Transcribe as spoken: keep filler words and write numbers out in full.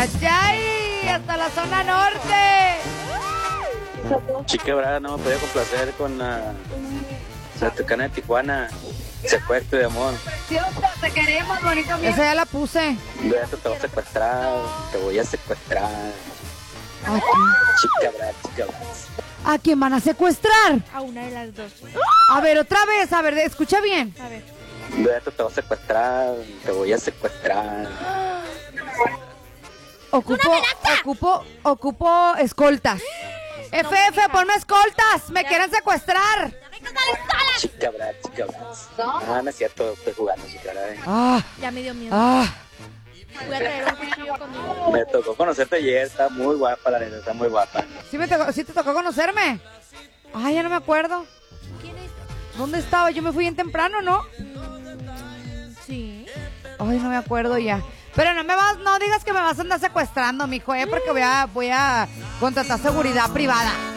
ay, ay, hasta la zona norte. Chica brava, no me podía complacer con la, la Tucana de Tijuana. Secuestro de amor. Preciosa, te queremos, bonito mío. Esa ya la puse. Yo te voy a secuestrar, te voy a secuestrar. Aquí. Chica brava, chica brava. ¿A quién van a secuestrar? A una de las dos. A ver, otra vez, a ver, escucha bien. A ver. Yo te voy a secuestrar, te voy a secuestrar. Ocupo, ocupo, ocupo escoltas. F F, ponme escoltas, me quieren secuestrar. Chica brava, chica brava. No, no es cierto, estoy jugando, chica brava. Ah, Ya me dio miedo. ah. Voy a traer un cuchillo conmigo. Me tocó conocerte ayer, está muy guapa, la neta, está muy guapa. ¿Sí, me tocó, ¿Sí te tocó conocerme? Ay, ya no me acuerdo. ¿Quién es? ¿Dónde estaba? Yo me fui bien temprano, ¿no? Mm, sí. Ay, no me acuerdo ya. Pero no me vas, no digas que me vas a andar secuestrando, mijo, eh, porque voy a, voy a contratar seguridad privada.